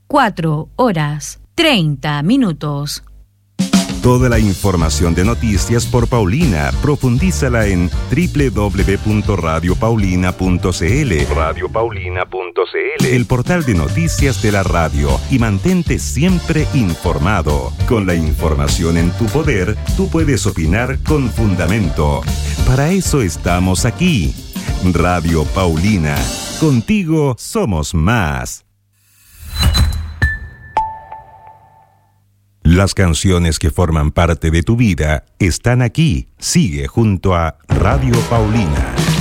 4 horas 30 minutos. Toda la información de noticias por Paulina, profundízala en www.radiopaulina.cl. Radiopaulina.cl, el portal de noticias de la radio, y mantente siempre informado. Con la información en tu poder, tú puedes opinar con fundamento. Para eso estamos aquí. Radio Paulina. Contigo somos más. Las canciones que forman parte de tu vida están aquí. Sigue junto a Radio Paulina.